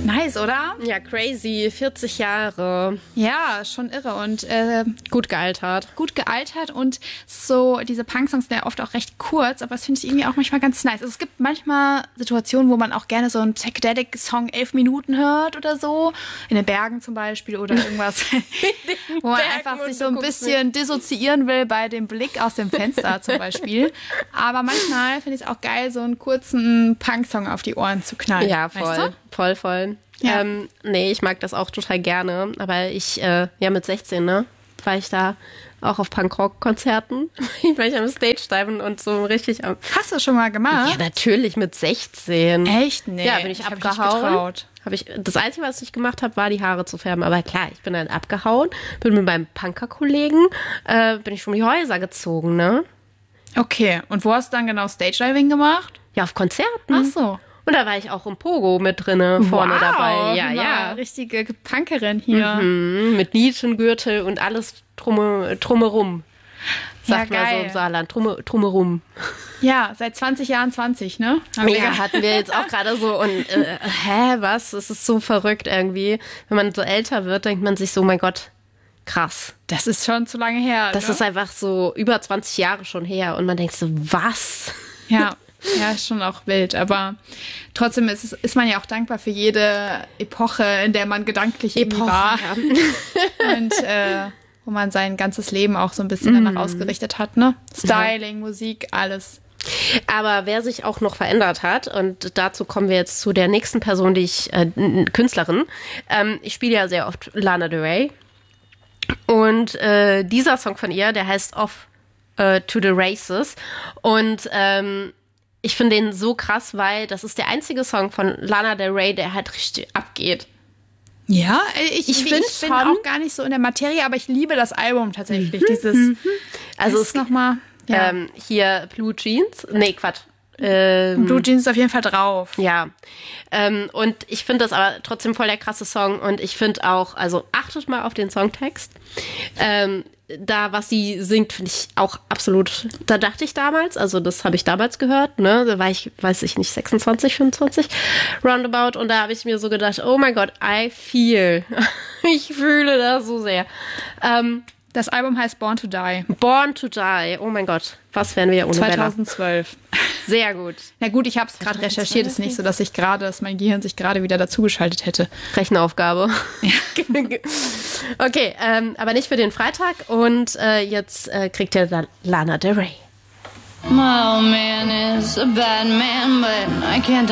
Nice, oder? Ja, crazy. 40 Jahre. Ja, schon irre und Gut gealtert. gut gealtert und so diese Punk-Songs sind ja oft auch recht kurz, aber das finde ich irgendwie auch manchmal ganz nice. Also es gibt manchmal Situationen, wo man auch gerne so einen Psychedelic-Song 11 Minuten hört oder so, in den Bergen zum Beispiel oder irgendwas, wo man einfach sich so ein bisschen dissoziieren will bei dem Blick aus dem Fenster zum Beispiel. Aber manchmal finde ich es auch geil, so einen kurzen Punk-Song auf die Ohren zu knallen. Ja, voll. Weißt du? Voll. Ja. Nee, ich mag das auch total gerne. Aber ich, mit 16, ne, war ich da auch auf Punkrock-Konzerten. Ich war am Stage-Diven und so richtig am... Hast du schon mal gemacht? Ja, natürlich mit 16. Echt? Nee. Ja, bin ich hab mich nicht abgehauen. getraut. Das Einzige, was ich gemacht habe, war die Haare zu färben. Aber klar, ich bin dann abgehauen, bin mit meinem Punker-Kollegen, bin ich um die Häuser gezogen, ne? Okay, und wo hast du dann genau Stage-Diving gemacht? Ja, auf Konzerten. Ach so. Und da war ich auch im Pogo mit drinne, vorne Wow, dabei. na, Ja. richtige Punkerin hier. Mit Nietengürtel und alles drumherum. Sagt man so geil. im Saarland. Drumherum. Ja, seit 20 Jahren 20, ne? Ja, hatten wir jetzt auch gerade so. Und was? Es ist so verrückt irgendwie. Wenn man so älter wird, denkt man sich so, mein Gott, krass. Das ist schon zu lange her. Das ne? ist einfach so über 20 Jahre schon her. Und man denkt so, was? Ja. Ja, ist schon auch wild, aber trotzdem ist man ja auch dankbar für jede Epoche, in der man gedanklich irgendwie war. Ja. Und wo man sein ganzes Leben auch so ein bisschen danach ausgerichtet hat, ne? Styling, Musik, alles. Aber wer sich auch noch verändert hat, und dazu kommen wir jetzt zu der nächsten Person, die ich, Künstlerin. Ich spiele ja sehr oft Lana Del Rey. Und dieser Song von ihr, der heißt Off to the Races. Und ich finde den so krass, weil das ist der einzige Song von Lana Del Rey, der halt richtig abgeht. Ja, ich find bin schon- auch gar nicht so in der Materie, aber ich liebe das Album tatsächlich. Dieses, Also ist nochmal, ja. hier Blue Jeans. Nee, Quatsch. Blue Jeans ist auf jeden Fall drauf. Ja. Und ich finde das aber trotzdem voll der krasse Song. Und ich finde auch, also achtet mal auf den Songtext. Da, was sie singt, finde ich auch absolut, da dachte ich damals, also das habe ich damals gehört, ne, da war ich, weiß ich nicht, 26, 25, roundabout, und da habe ich mir so gedacht, oh mein Gott, ich fühle das so sehr. Das Album heißt Born to Die. Born to Die, oh mein Gott, was wären wir ohne Bella? 2012. Sehr gut. Na gut, ich habe es gerade recherchiert, ist nicht so, dass mein Gehirn sich gerade wieder dazugeschaltet hätte. Rechenaufgabe. Okay, aber nicht für den Freitag, und jetzt kriegt ihr Lana Del Rey. My old man is a bad man, but I can't